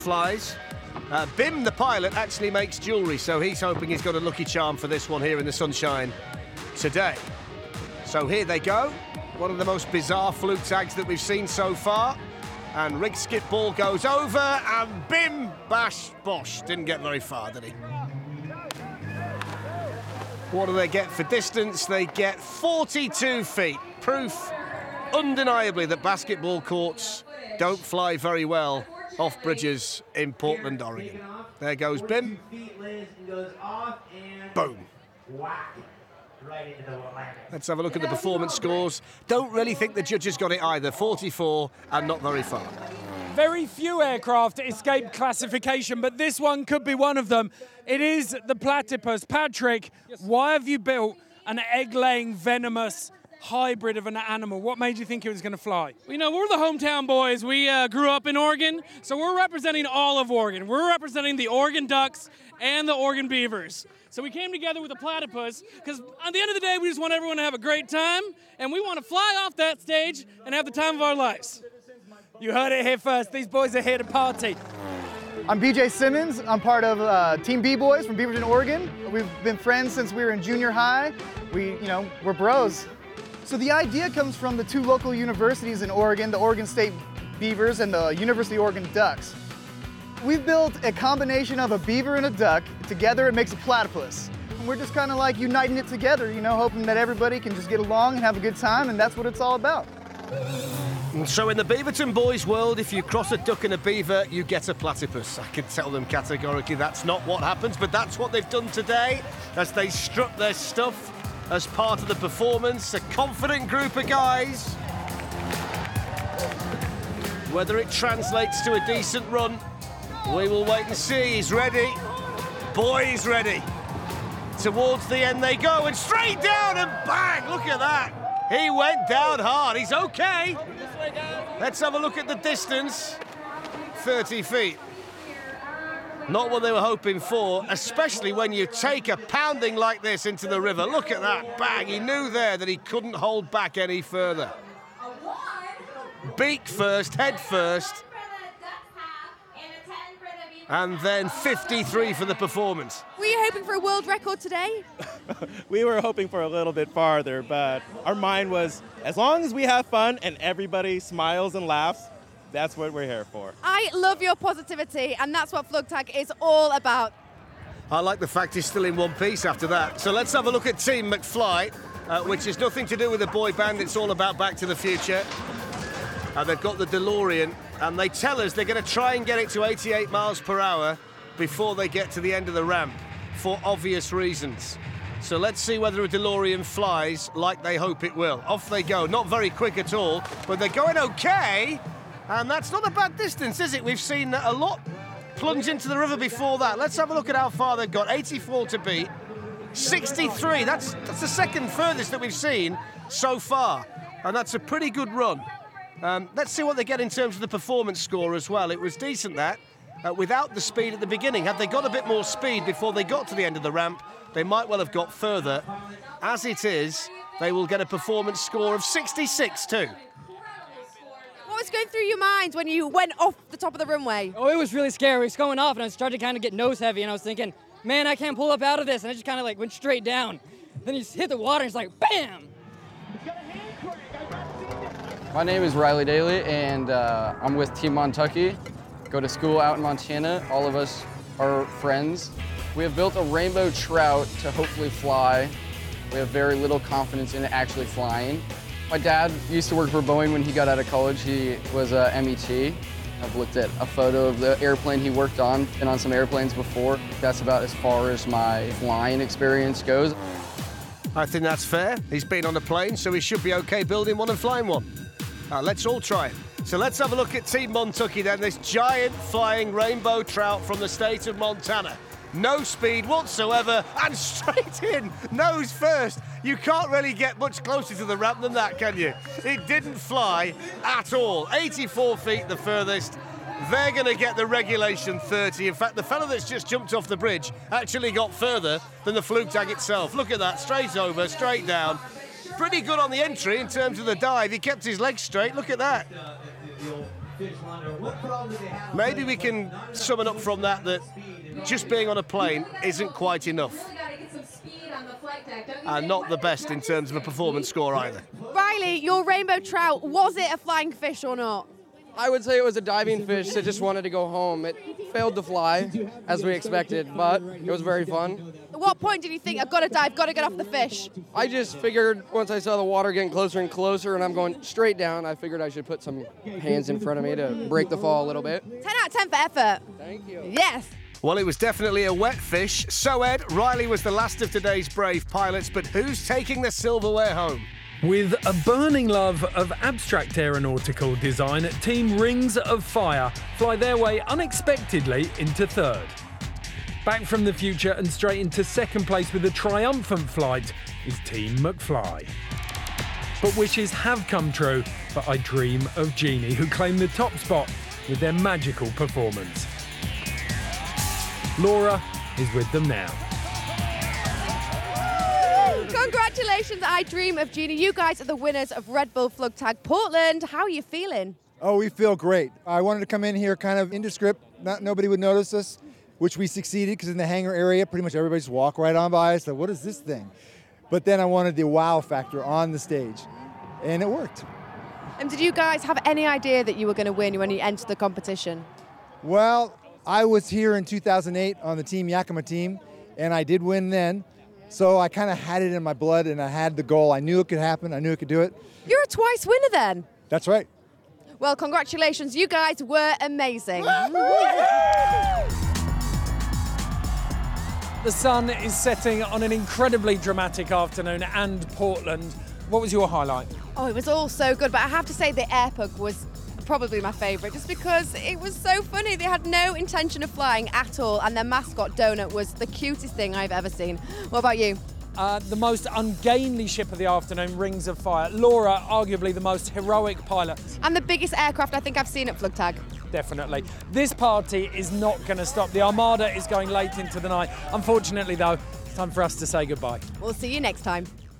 flies. Bim, the pilot, actually makes jewellery, so he's hoping he's got a lucky charm for this one here in the sunshine today. So here they go. One of the most bizarre fluke tags that we've seen so far. And Rig Skip Ball goes over, and Bim, bash, bosh. Didn't get very far, did he? What do they get for distance? They get 42 feet. Proof, undeniably, that basketball courts don't fly very well off bridges in Portland, Oregon. There goes Bim. Boom. Let's have a look at the performance scores. Don't really think the judges got it either. 44 and not very far. Very few aircraft escape classification, but this one could be one of them. It is the platypus. Patrick, why have you built an egg-laying venomous hybrid of an animal? What made you think it was going to fly? You know, we're the hometown boys. We grew up in Oregon, so we're representing all of Oregon. We're representing the Oregon Ducks and the Oregon Beavers. So we came together with a platypus because at the end of the day, we just want everyone to have a great time, and we want to fly off that stage and have the time of our lives. You heard it here first. These boys are here to party. I'm BJ Simmons. I'm part of Team B-Boys from Beaverton, Oregon. We've been friends since we were in junior high. We're bros. So the idea comes from the two local universities in Oregon, the Oregon State Beavers and the University of Oregon Ducks. We've built a combination of a beaver and a duck. Together it makes a platypus. And we're just kind of like uniting it together, hoping that everybody can just get along and have a good time, and that's what it's all about. So in the Beaverton boys world, if you cross a duck and a beaver, you get a platypus. I can tell them categorically that's not what happens, but that's what they've done today as they strut their stuff as part of the performance. A confident group of guys. Whether it translates to a decent run, we will wait and see. He's ready. Boy's ready. Towards the end they go, and straight down, and bang! Look at that. He went down hard. He's okay. Let's have a look at the distance. 30 feet. Not what they were hoping for, especially when you take a pounding like this into the river. Look at that, bang. He knew there that he couldn't hold back any further. Beak first, head first. And then 53 for the performance. Were you hoping for a world record today? We were hoping for a little bit farther, but our mind was, as long as we have fun and everybody smiles and laughs, that's what we're here for. I love your positivity, and that's what Flug Tag is all about. I like the fact he's still in one piece after that. So let's have a look at Team McFly, which is nothing to do with the boy band. It's all about Back to the Future. They've got the DeLorean, and they tell us they're going to try and get it to 88 miles per hour before they get to the end of the ramp, for obvious reasons. So let's see whether a DeLorean flies like they hope it will. Off they go, not very quick at all, but they're going okay, and that's not a bad distance, is it? We've seen a lot plunge into the river before that. Let's have a look at how far they've got. 84 to beat, 63, that's the second furthest that we've seen so far, and that's a pretty good run. Let's see what they get in terms of the performance score as well. It was decent, that, without the speed at the beginning. Had they got a bit more speed before they got to the end of the ramp, they might well have got further. As it is, they will get a performance score of 66 too. What was going through your mind when you went off the top of the runway? Oh, it was really scary. It was going off, and I started to kind of get nose heavy, and I was thinking, man, I can't pull up out of this, and I just kind of like went straight down. Then you just hit the water, and it's like, bam! My name is Riley Daly, and I'm with Team Montucky. Go to school out in Montana. All of us are friends. We have built a rainbow trout to hopefully fly. We have very little confidence in it actually flying. My dad used to work for Boeing when he got out of college. He was a MET. I've looked at a photo of the airplane he worked on, been on some airplanes before. That's about as far as my flying experience goes. I think that's fair. He's been on a plane, so he should be okay building one and flying one. Let's all try it. So let's have a look at Team Montucky then, this giant flying rainbow trout from the state of Montana. No speed whatsoever, and straight in, nose first. You can't really get much closer to the ramp than that, can you? It didn't fly at all. 84 feet the furthest. They're going to get the regulation 30. In fact, the fellow that's just jumped off the bridge actually got further than the fluke tag itself. Look at that, straight over, straight down. Pretty good on the entry in terms of the dive. He kept his legs straight. Look at that. Maybe we can sum it up from that just being on a plane isn't quite enough. And not the best in terms of a performance score either. Riley, your rainbow trout, was it a flying fish or not? I would say it was a diving fish that just wanted to go home. It failed to fly, as we expected, but it was very fun. At what point did you think, I've got to dive, got to get off the fish? I just figured once I saw the water getting closer and closer and I'm going straight down, I figured I should put some hands in front of me to break the fall a little bit. 10 out of 10 for effort. Thank you. Yes. Well, it was definitely a wet fish. So, Ed, Riley was the last of today's brave pilots, but who's taking the silverware home? With a burning love of abstract aeronautical design, Team Rings of Fire fly their way unexpectedly into third. Back from the future and straight into second place with a triumphant flight is Team McFly. But wishes have come true for I Dream of Jeannie, who claim the top spot with their magical performance. Laura is with them now. Congratulations, I Dream of Jeannie. You guys are the winners of Red Bull Flugtag Portland. How are you feeling? Oh, we feel great. I wanted to come in here kind of indescript, nobody would notice us, which we succeeded because in the hangar area, pretty much everybody just walked right on by us. So what is this thing? But then I wanted the wow factor on the stage, and it worked. And did you guys have any idea that you were going to win when you entered the competition? Well, I was here in 2008 on the Team Yakima team, and I did win then. So I kind of had it in my blood, and I had the goal. I knew it could happen. I knew I could do it. You're a twice winner then. That's right. Well, congratulations. You guys were amazing. The sun is setting on an incredibly dramatic afternoon and Portland. What was your highlight? Oh, it was all so good, but I have to say the airpug was probably my favourite, just because it was so funny. They had no intention of flying at all, and their mascot, Donut, was the cutest thing I've ever seen. What about you? The most ungainly ship of the afternoon, Rings of Fire. Laura, arguably the most heroic pilot. And the biggest aircraft I think I've seen at Flugtag. Definitely. This party is not going to stop. The Armada is going late into the night. Unfortunately, though, it's time for us to say goodbye. We'll see you next time.